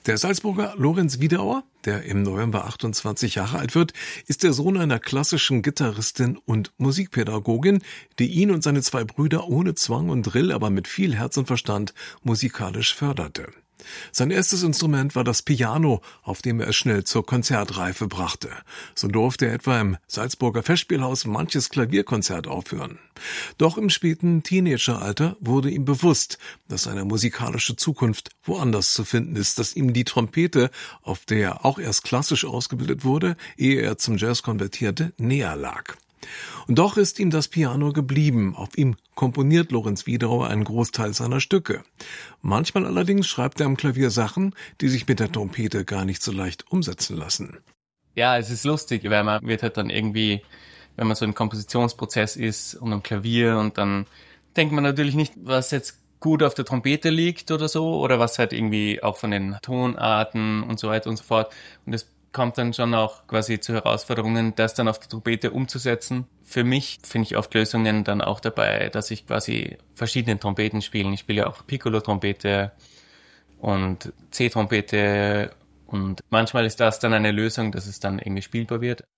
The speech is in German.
Der Salzburger Lorenz Wiedauer, der im November 28 Jahre alt wird, ist der Sohn einer klassischen Gitarristin und Musikpädagogin, die ihn und seine zwei Brüder ohne Zwang und Drill, aber mit viel Herz und Verstand musikalisch förderte. Sein erstes Instrument war das Piano, auf dem er es schnell zur Konzertreife brachte. So durfte er etwa im Salzburger Festspielhaus manches Klavierkonzert aufführen. Doch im späten Teenageralter wurde ihm bewusst, dass seine musikalische Zukunft woanders zu finden ist, dass ihm die Trompete, auf der er auch erst klassisch ausgebildet wurde, ehe er zum Jazz konvertierte, näher lag. Und doch ist ihm das Piano geblieben. Auf ihm komponiert Lorenz Wiedauer einen Großteil seiner Stücke. Manchmal allerdings schreibt er am Klavier Sachen, die sich mit der Trompete gar nicht so leicht umsetzen lassen. Ja, es ist lustig, weil man wird halt dann irgendwie, wenn man so im Kompositionsprozess ist und am Klavier, und dann denkt man natürlich nicht, was jetzt gut auf der Trompete liegt oder so, oder was halt irgendwie auch von den Tonarten und so weiter und so fort. Und das kommt dann schon auch quasi zu Herausforderungen, das dann auf der Trompete umzusetzen. Für mich finde ich oft Lösungen dann auch dabei, dass ich quasi verschiedene Trompeten spiele. Ich spiele ja auch Piccolo-Trompete und C-Trompete, und manchmal ist das dann eine Lösung, dass es dann irgendwie spielbar wird.